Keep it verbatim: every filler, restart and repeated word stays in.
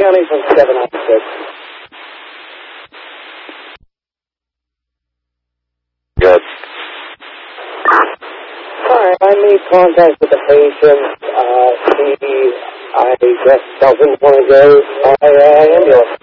County from seven nine six. Good. Hi, I made contact with the patient. Uh, he, I guess, doesn't want to go by uh, ambulance.